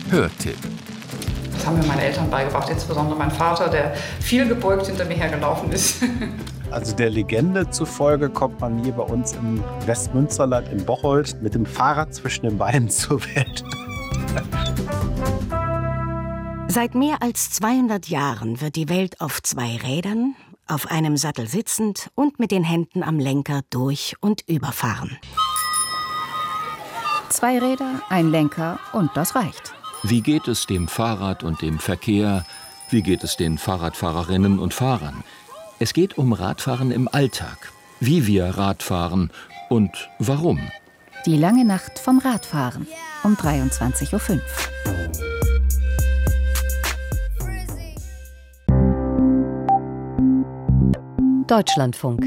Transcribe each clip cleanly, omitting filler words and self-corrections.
Hörtipp. Das haben mir meine Eltern beigebracht, insbesondere mein Vater, der viel gebeugt hinter mir hergelaufen ist. Also der Legende zufolge kommt man hier bei uns im Westmünsterland in Bocholt mit dem Fahrrad zwischen den Beinen zur Welt. Seit mehr als 200 Jahren wird die Welt auf 2 Rädern, auf einem Sattel sitzend und mit den Händen am Lenker durch- und überfahren. 2 Räder, ein Lenker und das reicht. Wie geht es dem Fahrrad und dem Verkehr? Wie geht es den Fahrradfahrerinnen und Fahrern? Es geht um Radfahren im Alltag. Wie wir Radfahren und warum. Die lange Nacht vom Radfahren um 23:05 Uhr. Deutschlandfunk.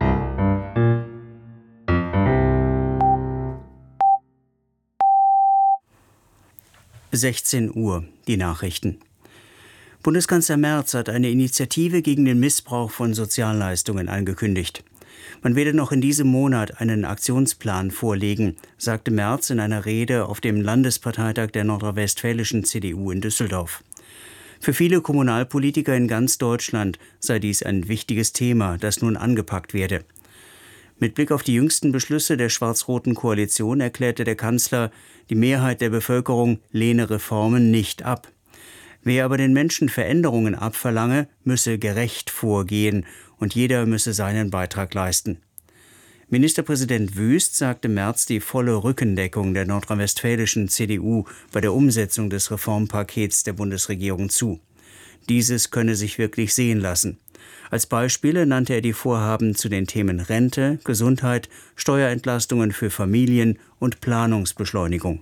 (16 Uhr), die Nachrichten. Bundeskanzler Merz hat eine Initiative gegen den Missbrauch von Sozialleistungen angekündigt. Man werde noch in diesem Monat einen Aktionsplan vorlegen, sagte Merz in einer Rede auf dem Landesparteitag der nordrhein-westfälischen CDU in Düsseldorf. Für viele Kommunalpolitiker in ganz Deutschland sei dies ein wichtiges Thema, das nun angepackt werde. Mit Blick auf die jüngsten Beschlüsse der schwarz-roten Koalition erklärte der Kanzler, die Mehrheit der Bevölkerung lehne Reformen nicht ab. Wer aber den Menschen Veränderungen abverlange, müsse gerecht vorgehen und jeder müsse seinen Beitrag leisten. Ministerpräsident Wüst sagte Merz die volle Rückendeckung der nordrhein-westfälischen CDU bei der Umsetzung des Reformpakets der Bundesregierung zu. Dieses könne sich wirklich sehen lassen. Als Beispiele nannte er die Vorhaben zu den Themen Rente, Gesundheit, Steuerentlastungen für Familien und Planungsbeschleunigung.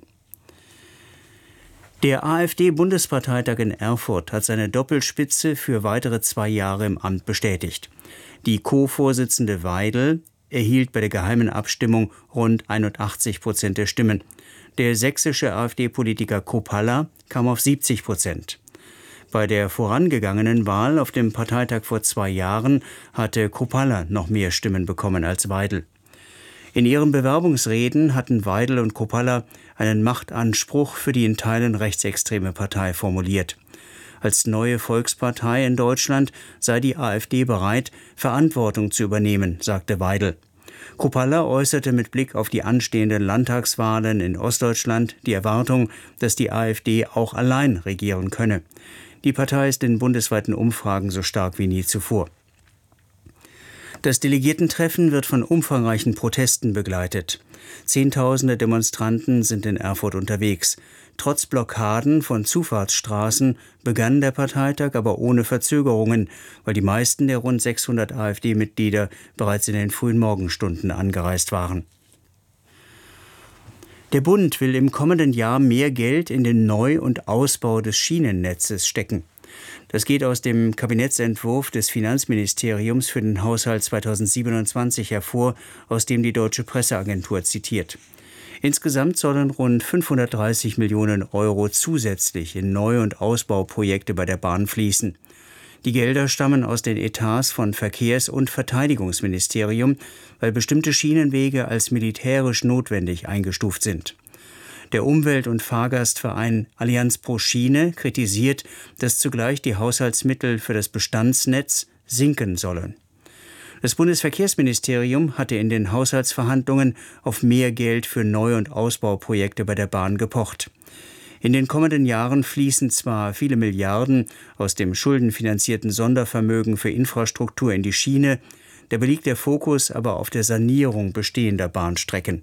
Der AfD-Bundesparteitag in Erfurt hat seine Doppelspitze für weitere 2 Jahre im Amt bestätigt. Die Co-Vorsitzende Weidel erhielt bei der geheimen Abstimmung rund 81% der Stimmen. Der sächsische AfD-Politiker Kropalla kam auf 70%. Bei der vorangegangenen Wahl auf dem Parteitag vor 2 Jahren hatte Kropalla noch mehr Stimmen bekommen als Weidel. In ihren Bewerbungsreden hatten Weidel und Kropalla einen Machtanspruch für die in Teilen rechtsextreme Partei formuliert. Als neue Volkspartei in Deutschland sei die AfD bereit, Verantwortung zu übernehmen, sagte Weidel. Kropalla äußerte mit Blick auf die anstehenden Landtagswahlen in Ostdeutschland die Erwartung, dass die AfD auch allein regieren könne. Die Partei ist in bundesweiten Umfragen so stark wie nie zuvor. Das Delegiertentreffen wird von umfangreichen Protesten begleitet. Zehntausende Demonstranten sind in Erfurt unterwegs. Trotz Blockaden von Zufahrtsstraßen begann der Parteitag aber ohne Verzögerungen, weil die meisten der rund 600 AfD-Mitglieder bereits in den frühen Morgenstunden angereist waren. Der Bund will im kommenden Jahr mehr Geld in den Neu- und Ausbau des Schienennetzes stecken. Das geht aus dem Kabinettsentwurf des Finanzministeriums für den Haushalt 2027 hervor, aus dem die Deutsche Presseagentur zitiert. Insgesamt sollen rund 530 Millionen Euro zusätzlich in Neu- und Ausbauprojekte bei der Bahn fließen. Die Gelder stammen aus den Etats von Verkehrs- und Verteidigungsministerium, weil bestimmte Schienenwege als militärisch notwendig eingestuft sind. Der Umwelt- und Fahrgastverein Allianz pro Schiene kritisiert, dass zugleich die Haushaltsmittel für das Bestandsnetz sinken sollen. Das Bundesverkehrsministerium hatte in den Haushaltsverhandlungen auf mehr Geld für Neu- und Ausbauprojekte bei der Bahn gepocht. In den kommenden Jahren fließen zwar viele Milliarden aus dem schuldenfinanzierten Sondervermögen für Infrastruktur in die Schiene, dabei liegt der Fokus aber auf der Sanierung bestehender Bahnstrecken.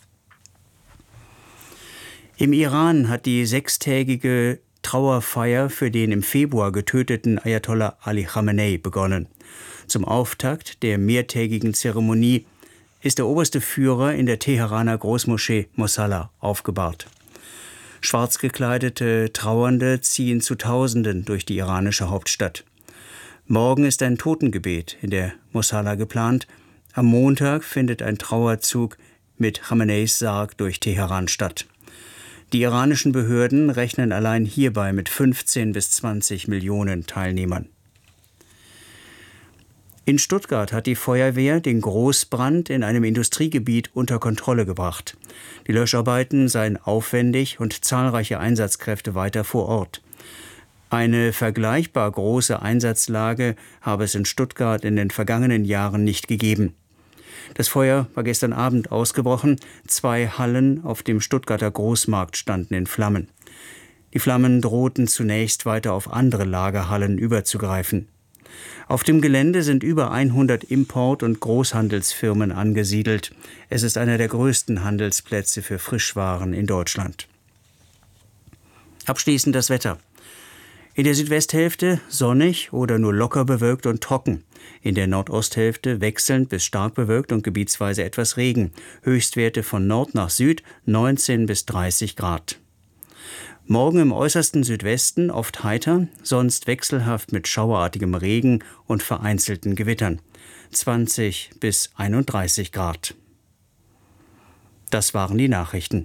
Im Iran hat die 6-tägige Trauerfeier für den im Februar getöteten Ayatollah Ali Khamenei begonnen. Zum Auftakt der mehrtägigen Zeremonie ist der oberste Führer in der Teheraner Großmoschee Mosalla aufgebahrt. Schwarz gekleidete Trauernde ziehen zu Tausenden durch die iranische Hauptstadt. Morgen ist ein Totengebet in der Mosalla geplant. Am Montag findet ein Trauerzug mit Khameneis Sarg durch Teheran statt. Die iranischen Behörden rechnen allein hierbei mit 15 bis 20 Millionen Teilnehmern. In Stuttgart hat die Feuerwehr den Großbrand in einem Industriegebiet unter Kontrolle gebracht. Die Löscharbeiten seien aufwendig und zahlreiche Einsatzkräfte weiter vor Ort. Eine vergleichbar große Einsatzlage habe es in Stuttgart in den vergangenen Jahren nicht gegeben. Das Feuer war gestern Abend ausgebrochen. 2 Hallen auf dem Stuttgarter Großmarkt standen in Flammen. Die Flammen drohten zunächst weiter auf andere Lagerhallen überzugreifen. Auf dem Gelände sind über 100 Import- und Großhandelsfirmen angesiedelt. Es ist einer der größten Handelsplätze für Frischwaren in Deutschland. Abschließend das Wetter. In der Südwesthälfte sonnig oder nur locker bewölkt und trocken. In der Nordosthälfte wechselnd bis stark bewölkt und gebietsweise etwas Regen. Höchstwerte von Nord nach Süd 19 bis 30 Grad. Morgen im äußersten Südwesten oft heiter, sonst wechselhaft mit schauerartigem Regen und vereinzelten Gewittern. 20 bis 31 Grad. Das waren die Nachrichten.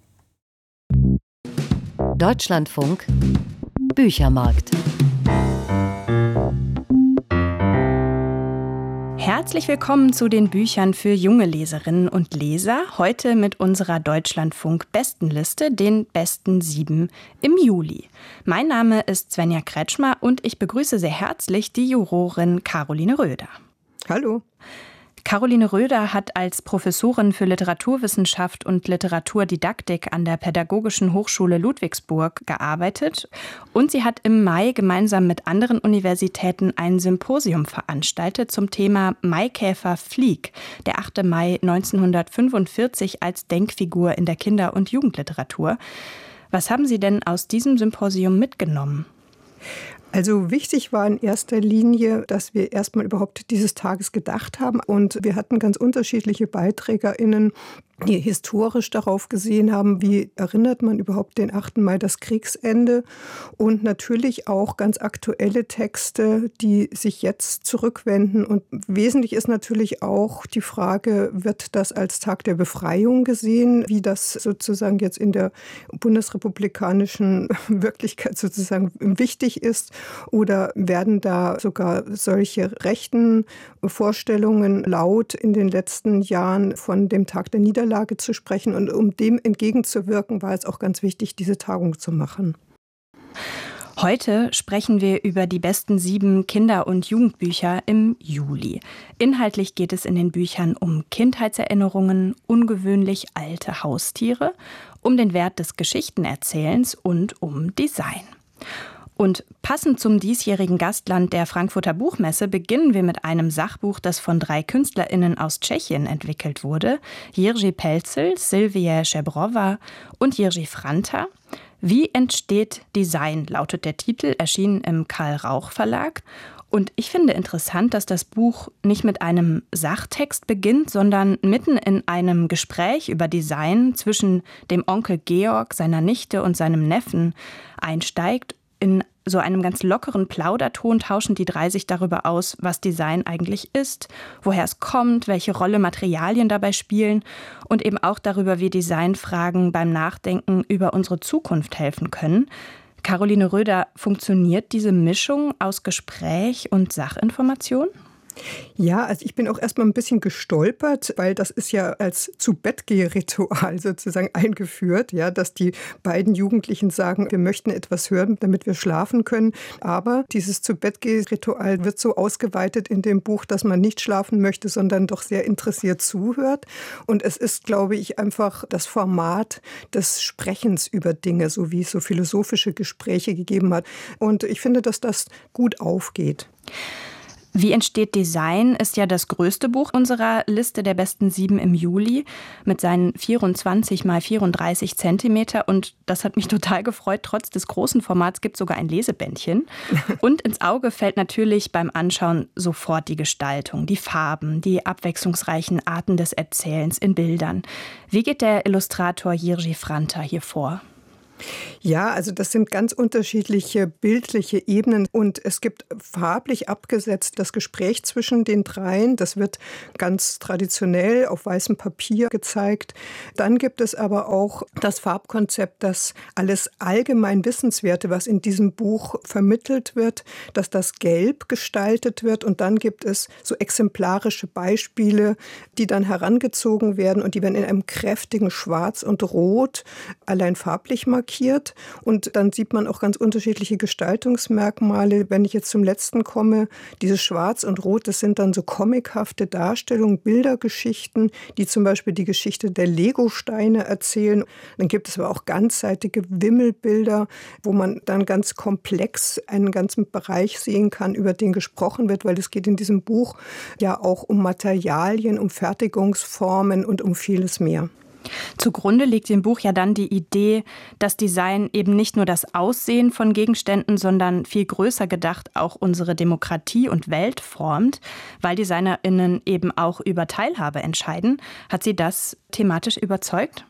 Deutschlandfunk Büchermarkt. Herzlich willkommen zu den Büchern für junge Leserinnen und Leser. Heute mit unserer Deutschlandfunk-Bestenliste, den besten 7 im Juli. Mein Name ist Svenja Kretschmer und ich begrüße sehr herzlich die Jurorin Caroline Röder. Hallo. Caroline Röder hat als Professorin für Literaturwissenschaft und Literaturdidaktik an der Pädagogischen Hochschule Ludwigsburg gearbeitet und sie hat im Mai gemeinsam mit anderen Universitäten ein Symposium veranstaltet zum Thema Maikäfer Flieg, der 8. Mai 1945 als Denkfigur in der Kinder- und Jugendliteratur. Was haben Sie denn aus diesem Symposium mitgenommen? Also wichtig war in erster Linie, dass wir erstmal überhaupt dieses Tages gedacht haben. Und wir hatten ganz unterschiedliche BeiträgerInnen, die historisch darauf gesehen haben, wie erinnert man überhaupt den 8. Mai, das Kriegsende. Und natürlich auch ganz aktuelle Texte, die sich jetzt zurückwenden. Und wesentlich ist natürlich auch die Frage, wird das als Tag der Befreiung gesehen, wie das sozusagen jetzt in der bundesrepublikanischen Wirklichkeit sozusagen wichtig ist? Oder werden da sogar solche rechten Vorstellungen laut in den letzten Jahren von dem Tag der Niederlage zu sprechen? Und um dem entgegenzuwirken, war es auch ganz wichtig, diese Tagung zu machen. Heute sprechen wir über die besten 7 Kinder- und Jugendbücher im Juli. Inhaltlich geht es in den Büchern um Kindheitserinnerungen, ungewöhnlich alte Haustiere, um den Wert des Geschichtenerzählens und um Design. Und passend zum diesjährigen Gastland der Frankfurter Buchmesse beginnen wir mit einem Sachbuch, das von 3 KünstlerInnen aus Tschechien entwickelt wurde. Jiří Pelcl, Silvie Šebrova und Jiří Franta. Wie entsteht Design, lautet der Titel, erschienen im Karl Rauch Verlag. Und ich finde interessant, dass das Buch nicht mit einem Sachtext beginnt, sondern mitten in einem Gespräch über Design zwischen dem Onkel Georg, seiner Nichte und seinem Neffen einsteigt. In so einem ganz lockeren Plauderton tauschen die 3 sich darüber aus, was Design eigentlich ist, woher es kommt, welche Rolle Materialien dabei spielen und eben auch darüber, wie Designfragen beim Nachdenken über unsere Zukunft helfen können. Caroline Röder, funktioniert diese Mischung aus Gespräch und Sachinformation? Ja, also ich bin auch erstmal ein bisschen gestolpert, weil das ist ja als Zu-Bett-Geh-Ritual sozusagen eingeführt, ja, dass die beiden Jugendlichen sagen, wir möchten etwas hören, damit wir schlafen können. Aber dieses Zu-Bett-Geh-Ritual wird so ausgeweitet in dem Buch, dass man nicht schlafen möchte, sondern doch sehr interessiert zuhört. Und es ist, glaube ich, einfach das Format des Sprechens über Dinge, so wie es so philosophische Gespräche gegeben hat. Und ich finde, dass das gut aufgeht. Wie entsteht Design ist ja das größte Buch unserer Liste der besten 7 im Juli mit seinen 24 mal 34 Zentimeter. Und das hat mich total gefreut. Trotz des großen Formats gibt es sogar ein Lesebändchen. Und ins Auge fällt natürlich beim Anschauen sofort die Gestaltung, die Farben, die abwechslungsreichen Arten des Erzählens in Bildern. Wie geht der Illustrator Jiří Franta hier vor? Ja, also das sind ganz unterschiedliche bildliche Ebenen und es gibt farblich abgesetzt das Gespräch zwischen den dreien. Das wird ganz traditionell auf weißem Papier gezeigt. Dann gibt es aber auch das Farbkonzept, dass alles allgemein Wissenswerte, was in diesem Buch vermittelt wird, dass das gelb gestaltet wird und dann gibt es so exemplarische Beispiele, die dann herangezogen werden und die werden in einem kräftigen Schwarz und Rot allein farblich markiert. Und dann sieht man auch ganz unterschiedliche Gestaltungsmerkmale. Wenn ich jetzt zum letzten komme, dieses Schwarz und Rot, das sind dann so comichafte Darstellungen, Bildergeschichten, die zum Beispiel die Geschichte der Legosteine erzählen. Dann gibt es aber auch ganzseitige Wimmelbilder, wo man dann ganz komplex einen ganzen Bereich sehen kann, über den gesprochen wird, weil es geht in diesem Buch ja auch um Materialien, um Fertigungsformen und um vieles mehr. Zugrunde liegt dem Buch ja dann die Idee, dass Design eben nicht nur das Aussehen von Gegenständen, sondern viel größer gedacht auch unsere Demokratie und Welt formt, weil DesignerInnen eben auch über Teilhabe entscheiden. Hat Sie das thematisch überzeugt?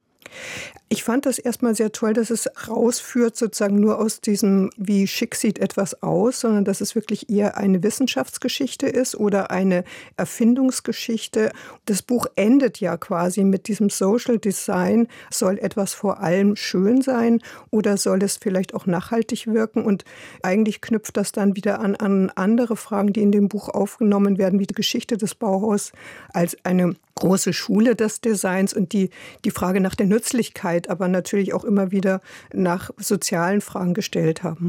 Ich fand das erstmal sehr toll, dass es rausführt sozusagen nur aus diesem, wie schick sieht etwas aus, sondern dass es wirklich eher eine Wissenschaftsgeschichte ist oder eine Erfindungsgeschichte. Das Buch endet ja quasi mit diesem Social Design. Soll etwas vor allem schön sein oder soll es vielleicht auch nachhaltig wirken? Und eigentlich knüpft das dann wieder an andere Fragen, die in dem Buch aufgenommen werden, wie die Geschichte des Bauhaus als eine große Schule des Designs und die Frage nach der Nützlichkeit, aber natürlich auch immer wieder nach sozialen Fragen gestellt haben.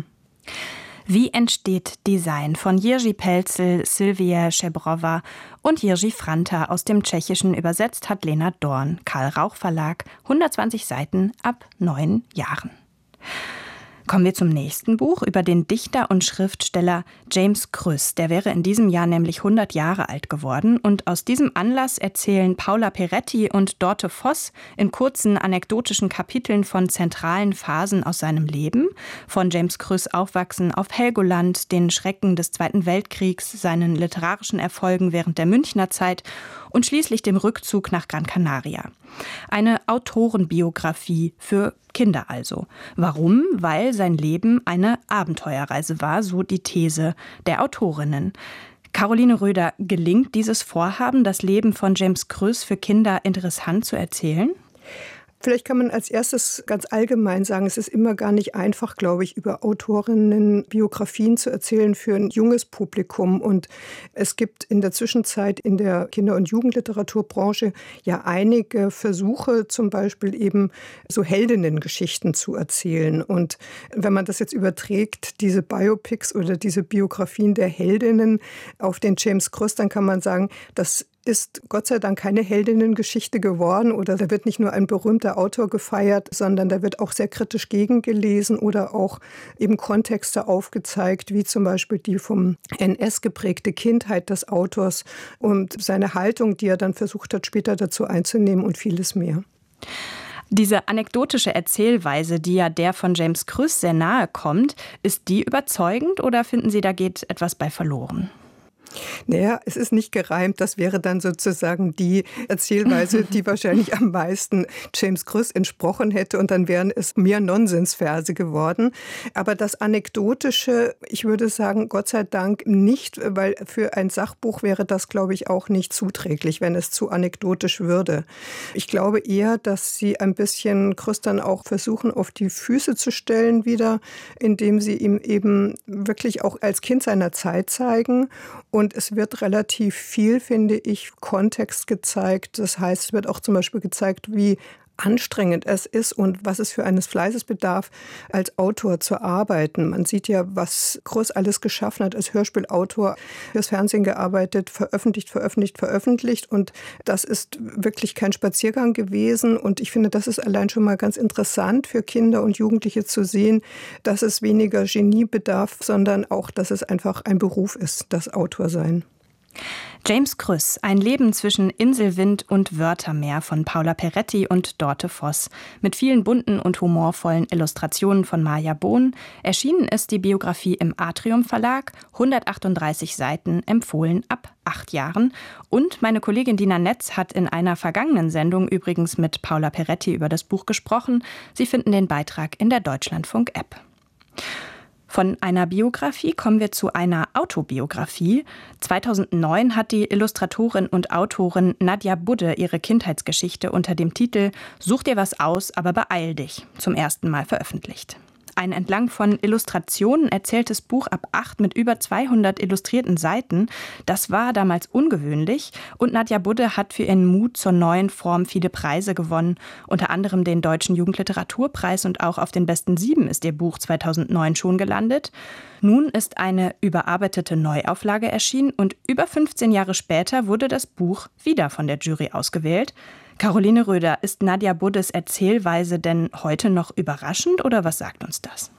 Wie entsteht Design? Von Jiří Pelzel, Silvia Šebrova und Jiří Franta aus dem Tschechischen übersetzt hat Lena Dorn. Karl Rauch Verlag, 120 Seiten ab 9 Jahren. Kommen wir zum nächsten Buch über den Dichter und Schriftsteller James Krüss. Der wäre in diesem Jahr nämlich 100 Jahre alt geworden. Und aus diesem Anlass erzählen Paula Peretti und Dorte Voss in kurzen anekdotischen Kapiteln von zentralen Phasen aus seinem Leben. Von James Krüss Aufwachsen auf Helgoland, den Schrecken des Zweiten Weltkriegs, seinen literarischen Erfolgen während der Münchner Zeit und schließlich dem Rückzug nach Gran Canaria. Eine Autorenbiografie für Kinder also. Warum? Weil sein Leben eine Abenteuerreise war, so die These der Autorinnen. Caroline Röder, gelingt dieses Vorhaben, das Leben von James Krüss für Kinder interessant zu erzählen? Vielleicht kann man als erstes ganz allgemein sagen, es ist immer gar nicht einfach, glaube ich, über Autorinnen Biografien zu erzählen für ein junges Publikum. Und es gibt in der Zwischenzeit in der Kinder- und Jugendliteraturbranche ja einige Versuche, zum Beispiel eben so Heldinnengeschichten zu erzählen. Und wenn man das jetzt überträgt, diese Biopics oder diese Biografien der Heldinnen auf den James Krüss, dann kann man sagen, das ist Gott sei Dank keine Heldinnengeschichte geworden oder da wird nicht nur ein berühmter Autor gefeiert, sondern da wird auch sehr kritisch gegengelesen oder auch eben Kontexte aufgezeigt, wie zum Beispiel die vom NS geprägte Kindheit des Autors und seine Haltung, die er dann versucht hat, später dazu einzunehmen und vieles mehr. Diese anekdotische Erzählweise, die ja der von James Krüss sehr nahe kommt, ist die überzeugend oder finden Sie, da geht etwas bei verloren? Naja, es ist nicht gereimt. Das wäre dann sozusagen die Erzählweise, die wahrscheinlich am meisten James Krüss entsprochen hätte. Und dann wären es mehr Nonsensverse geworden. Aber das Anekdotische, ich würde sagen, Gott sei Dank nicht, weil für ein Sachbuch wäre das, glaube ich, auch nicht zuträglich, wenn es zu anekdotisch würde. Ich glaube eher, dass sie ein bisschen Krüss dann auch versuchen, auf die Füße zu stellen wieder, indem sie ihm eben wirklich auch als Kind seiner Zeit zeigen. Und es wird relativ viel, finde ich, Kontext gezeigt. Das heißt, es wird auch zum Beispiel gezeigt, wie anstrengend es ist und was es für eines Fleißes bedarf, als Autor zu arbeiten. Man sieht ja, was Krüss alles geschaffen hat als Hörspielautor, fürs Fernsehen gearbeitet, veröffentlicht. Und das ist wirklich kein Spaziergang gewesen. Und ich finde, das ist allein schon mal ganz interessant für Kinder und Jugendliche zu sehen, dass es weniger Genie bedarf, sondern auch, dass es einfach ein Beruf ist, das Autorsein. James Krüss, ein Leben zwischen Inselwind und Wörtermeer von Paula Peretti und Dorte Voss. Mit vielen bunten und humorvollen Illustrationen von Maja Bohn. Erschienen ist die Biografie im Atrium Verlag, 138 Seiten, empfohlen ab 8 Jahren. Und meine Kollegin Dina Netz hat in einer vergangenen Sendung übrigens mit Paula Peretti über das Buch gesprochen. Sie finden den Beitrag in der Deutschlandfunk-App. Von einer Biografie kommen wir zu einer Autobiografie. 2009 hat die Illustratorin und Autorin Nadja Budde ihre Kindheitsgeschichte unter dem Titel »Such dir was aus, aber beeil dich« zum ersten Mal veröffentlicht. Ein entlang von Illustrationen erzähltes Buch ab 8 mit über 200 illustrierten Seiten. Das war damals ungewöhnlich und Nadja Budde hat für ihren Mut zur neuen Form viele Preise gewonnen. Unter anderem den Deutschen Jugendliteraturpreis und auch auf den besten 7 ist ihr Buch 2009 schon gelandet. Nun ist eine überarbeitete Neuauflage erschienen und über 15 Jahre später wurde das Buch wieder von der Jury ausgewählt. Caroline Röder, ist Nadja Buddes Erzählweise denn heute noch überraschend oder was sagt uns das?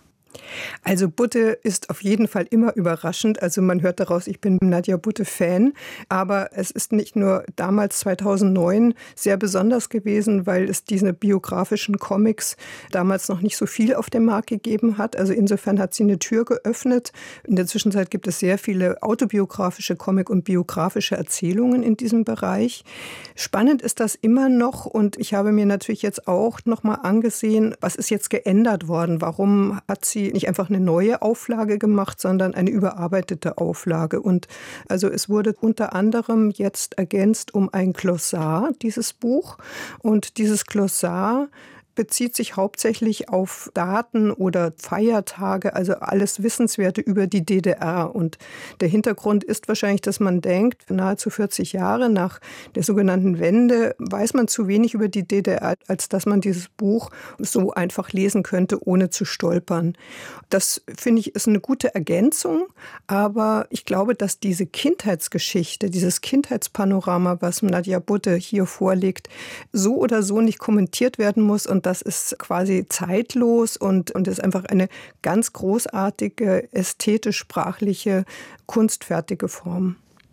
Also Budde ist auf jeden Fall immer überraschend. Also man hört daraus, ich bin Nadja Budde-Fan. Aber es ist nicht nur damals 2009 sehr besonders gewesen, weil es diese biografischen Comics damals noch nicht so viel auf dem Markt gegeben hat. Also insofern hat sie eine Tür geöffnet. In der Zwischenzeit gibt es sehr viele autobiografische Comic- und biografische Erzählungen in diesem Bereich. Spannend ist das immer noch. Und ich habe mir natürlich jetzt auch noch mal angesehen, was ist jetzt geändert worden? Warum hat sie nicht einfach eine neue Auflage gemacht, sondern eine überarbeitete Auflage. Und also es wurde unter anderem jetzt ergänzt um ein Glossar, dieses Buch. Und dieses Glossar bezieht sich hauptsächlich auf Daten oder Feiertage, also alles Wissenswerte über die DDR. Und der Hintergrund ist wahrscheinlich, dass man denkt, nahezu 40 Jahre nach der sogenannten Wende weiß man zu wenig über die DDR, als dass man dieses Buch so einfach lesen könnte, ohne zu stolpern. Das, finde ich, ist eine gute Ergänzung, aber ich glaube, dass diese Kindheitsgeschichte, dieses Kindheitspanorama, was Nadja Budde hier vorlegt, so oder so nicht kommentiert werden muss und das ist quasi zeitlos und ist einfach eine ganz großartige, ästhetisch-sprachliche, kunstfertige Form.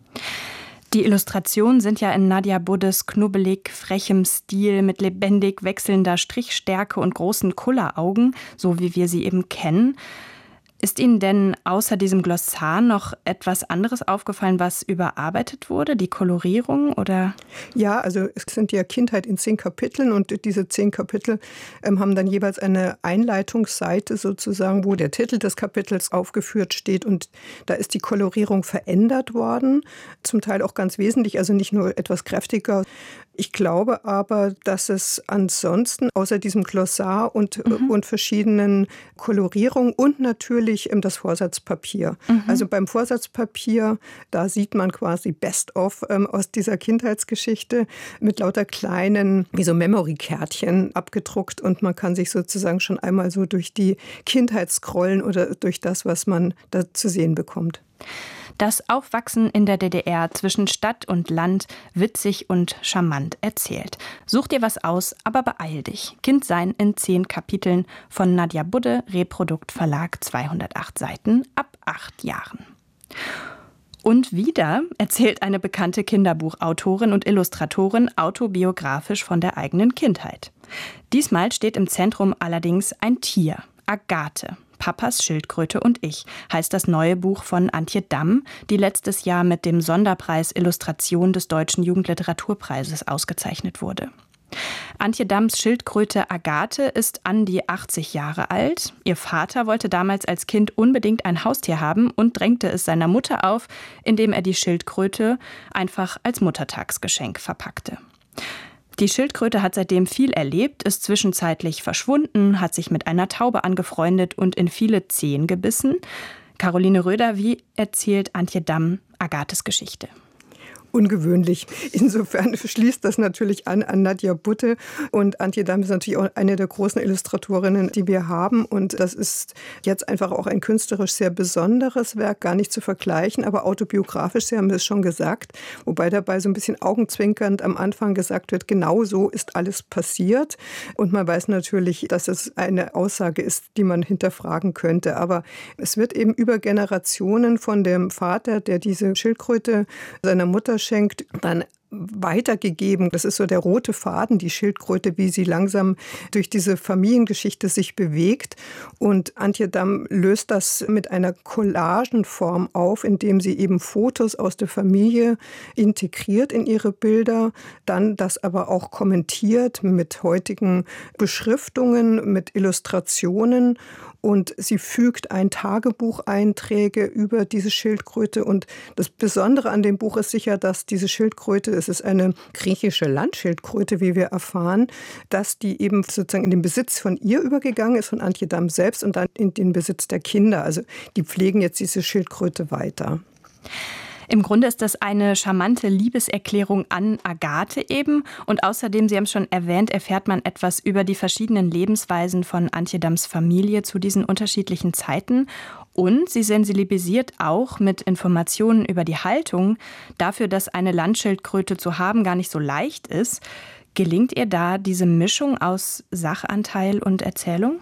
Die Illustrationen sind ja in Nadja Buddes knubbelig, frechem Stil mit lebendig wechselnder Strichstärke und großen Kulleraugen, so wie wir sie eben kennen. Ist Ihnen denn außer diesem Glossar noch etwas anderes aufgefallen, was überarbeitet wurde? Die Kolorierung oder? Ja, also es sind ja Kindheit in 10 Kapiteln und diese 10 Kapitel haben dann jeweils eine Einleitungsseite sozusagen, wo der Titel des Kapitels aufgeführt steht und da ist die Kolorierung verändert worden, zum Teil auch ganz wesentlich, also nicht nur etwas kräftiger. Ich glaube aber, dass es ansonsten außer diesem Glossar und verschiedenen Kolorierungen und natürlich das Vorsatzpapier. Also beim Vorsatzpapier, da sieht man quasi Best-of aus dieser Kindheitsgeschichte mit lauter kleinen, wie so Memory-Kärtchen abgedruckt und man kann sich sozusagen schon einmal so durch die Kindheit scrollen oder durch das, was man da zu sehen bekommt. Das Aufwachsen in der DDR zwischen Stadt und Land, witzig und charmant erzählt. Such dir was aus, aber beeil dich. Kindsein in 10 Kapiteln von Nadja Budde, Reprodukt Verlag, 208 Seiten, ab 8 Jahren. Und wieder erzählt eine bekannte Kinderbuchautorin und Illustratorin autobiografisch von der eigenen Kindheit. Diesmal steht im Zentrum allerdings ein Tier, Agathe. Papas Schildkröte und ich heißt das neue Buch von Antje Damm, die letztes Jahr mit dem Sonderpreis Illustration des Deutschen Jugendliteraturpreises ausgezeichnet wurde. Antje Damms Schildkröte Agathe ist an die 80 Jahre alt. Ihr Vater wollte damals als Kind unbedingt ein Haustier haben und drängte es seiner Mutter auf, indem er die Schildkröte einfach als Muttertagsgeschenk verpackte. Die Schildkröte hat seitdem viel erlebt, ist zwischenzeitlich verschwunden, hat sich mit einer Taube angefreundet und in viele Zehen gebissen. Caroline Röder, wie erzählt Antje Damm Agathes Geschichte? ungewöhnlich. Insofern schließt das natürlich an Nadja Butte. Und Antje Damm ist natürlich auch eine der großen Illustratorinnen, die wir haben. Und das ist jetzt einfach auch ein künstlerisch sehr besonderes Werk, gar nicht zu vergleichen, aber autobiografisch, Sie haben es schon gesagt. Wobei dabei so ein bisschen augenzwinkernd am Anfang gesagt wird, genau so ist alles passiert. Und man weiß natürlich, dass es eine Aussage ist, die man hinterfragen könnte. Aber es wird eben über Generationen von dem Vater, der diese Schildkröte seiner Mutter schenkt, dann weitergegeben. Das ist so der rote Faden, die Schildkröte, wie sie langsam durch diese Familiengeschichte sich bewegt. Und Antje Damm löst das mit einer Collagenform auf, indem sie eben Fotos aus der Familie integriert in ihre Bilder, dann das aber auch kommentiert mit heutigen Beschriftungen, mit Illustrationen. Und sie fügt ein Tagebucheinträge über diese Schildkröte. Und das Besondere an dem Buch ist sicher, dass diese Schildkröte, es ist eine griechische Landschildkröte, wie wir erfahren, dass die eben sozusagen in den Besitz von ihr übergegangen ist, von Antje Damm selbst, und dann in den Besitz der Kinder. Also die pflegen jetzt diese Schildkröte weiter. Im Grunde ist das eine charmante Liebeserklärung an Agathe eben. Und außerdem, Sie haben es schon erwähnt, erfährt man etwas über die verschiedenen Lebensweisen von Antje Damms Familie zu diesen unterschiedlichen Zeiten. Und sie sensibilisiert auch mit Informationen über die Haltung dafür, dass eine Landschildkröte zu haben gar nicht so leicht ist. Gelingt ihr da diese Mischung aus Sachanteil und Erzählung?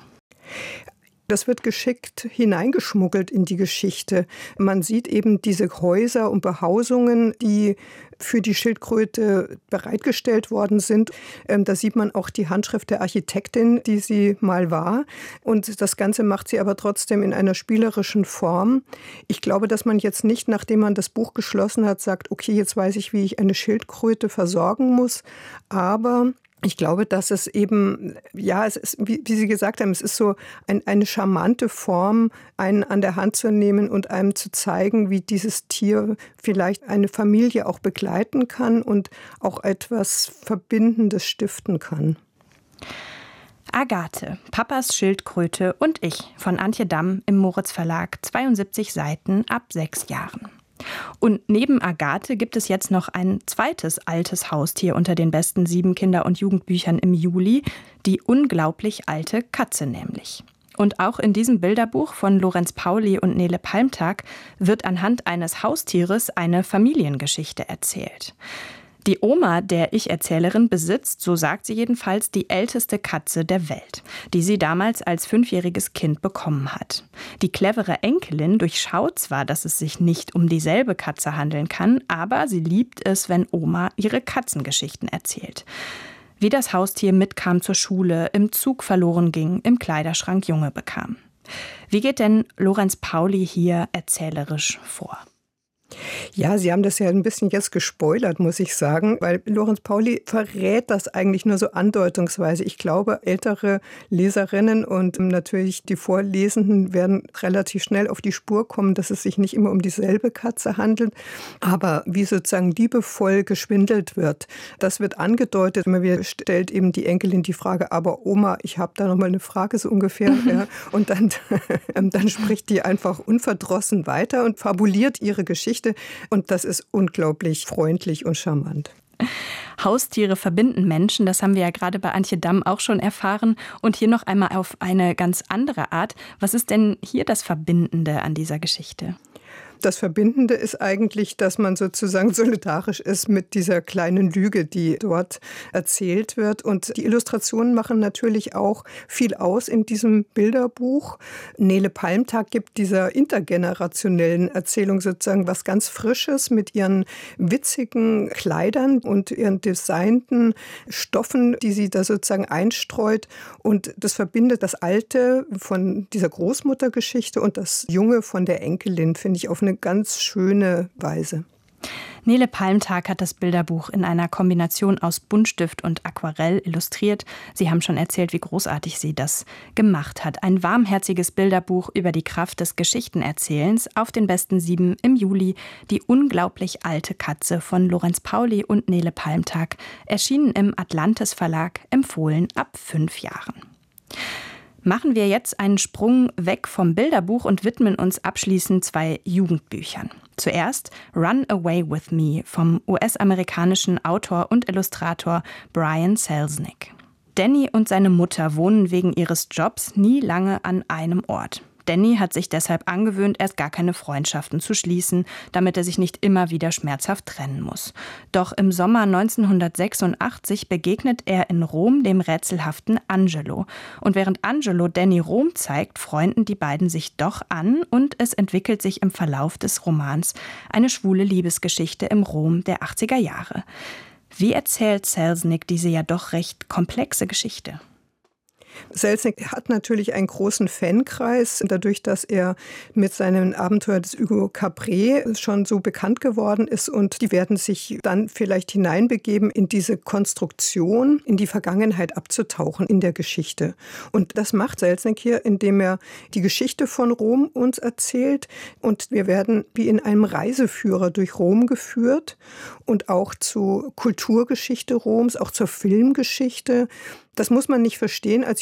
Das wird geschickt hineingeschmuggelt in die Geschichte. Man sieht eben diese Häuser und Behausungen, die für die Schildkröte bereitgestellt worden sind. Da sieht man auch die Handschrift der Architektin, die sie mal war. Und das Ganze macht sie aber trotzdem in einer spielerischen Form. Ich glaube, dass man jetzt nicht, nachdem man das Buch geschlossen hat, sagt, okay, jetzt weiß ich, wie ich eine Schildkröte versorgen muss. Aber ich glaube, dass es eben, ja, es ist, wie Sie gesagt haben, es ist so eine charmante Form, einen an der Hand zu nehmen und einem zu zeigen, wie dieses Tier vielleicht eine Familie auch begleiten kann und auch etwas Verbindendes stiften kann. Agathe, Papas Schildkröte und ich von Antje Damm im Moritz Verlag, 72 Seiten ab 6 Jahren. Und neben Agathe gibt es jetzt noch ein zweites altes Haustier unter den besten 7 Kinder- und Jugendbüchern im Juli, die unglaublich alte Katze nämlich. Und auch in diesem Bilderbuch von Lorenz Pauli und Nele Palmtag wird anhand eines Haustieres eine Familiengeschichte erzählt. Die Oma der Ich-Erzählerin besitzt, so sagt sie jedenfalls, die älteste Katze der Welt, die sie damals als 5-jähriges Kind bekommen hat. Die clevere Enkelin durchschaut zwar, dass es sich nicht um dieselbe Katze handeln kann, aber sie liebt es, wenn Oma ihre Katzengeschichten erzählt. Wie das Haustier mitkam zur Schule, im Zug verloren ging, im Kleiderschrank Junge bekam. Wie geht denn Lorenz Pauli hier erzählerisch vor? Ja, Sie haben das ja ein bisschen jetzt gespoilert, muss ich sagen, weil Lorenz Pauli verrät das eigentlich nur so andeutungsweise. Ich glaube, ältere Leserinnen und natürlich die Vorlesenden werden relativ schnell auf die Spur kommen, dass es sich nicht immer um dieselbe Katze handelt. Aber wie sozusagen liebevoll geschwindelt wird, das wird angedeutet. Immer wieder stellt eben die Enkelin die Frage, aber Oma, ich habe da noch mal eine Frage so ungefähr. Ja. Und dann spricht die einfach unverdrossen weiter und fabuliert ihre Geschichte. Und das ist unglaublich freundlich und charmant. Haustiere verbinden Menschen, das haben wir ja gerade bei Antje Damm auch schon erfahren. Und hier noch einmal auf eine ganz andere Art. Was ist denn hier das Verbindende an dieser Geschichte? Das Verbindende ist eigentlich, dass man sozusagen solidarisch ist mit dieser kleinen Lüge, die dort erzählt wird. Und die Illustrationen machen natürlich auch viel aus in diesem Bilderbuch. Nele Palmtag gibt dieser intergenerationellen Erzählung sozusagen was ganz Frisches mit ihren witzigen Kleidern und ihren designten Stoffen, die sie da sozusagen einstreut. Und das verbindet das Alte von dieser Großmuttergeschichte und das Junge von der Enkelin, finde ich, auf eine ganz schöne Weise. Nele Palmtag hat das Bilderbuch in einer Kombination aus Buntstift und Aquarell illustriert. Sie haben schon erzählt, wie großartig sie das gemacht hat. Ein warmherziges Bilderbuch über die Kraft des Geschichtenerzählens auf den besten 7 im Juli. Die unglaublich alte Katze von Lorenz Pauli und Nele Palmtag. Erschienen im Atlantis Verlag, empfohlen ab 5 Jahren. Machen wir jetzt einen Sprung weg vom Bilderbuch und widmen uns abschließend 2 Jugendbüchern. Zuerst Run Away With Me vom US-amerikanischen Autor und Illustrator Brian Selznick. Danny und seine Mutter wohnen wegen ihres Jobs nie lange an einem Ort. Danny hat sich deshalb angewöhnt, erst gar keine Freundschaften zu schließen, damit er sich nicht immer wieder schmerzhaft trennen muss. Doch im Sommer 1986 begegnet er in Rom dem rätselhaften Angelo. Und während Angelo Danny Rom zeigt, freunden die beiden sich doch an und es entwickelt sich im Verlauf des Romans eine schwule Liebesgeschichte im Rom der 80er Jahre. Wie erzählt Selznick diese ja doch recht komplexe Geschichte? Selznick hat natürlich einen großen Fankreis, dadurch, dass er mit seinem Abenteuer des Hugo Cabret schon so bekannt geworden ist, und die werden sich dann vielleicht hineinbegeben in diese Konstruktion, in die Vergangenheit abzutauchen in der Geschichte. Und das macht Selznick hier, indem er die Geschichte von Rom uns erzählt, und wir werden wie in einem Reiseführer durch Rom geführt und auch zur Kulturgeschichte Roms, auch zur Filmgeschichte. Das muss man nicht verstehen als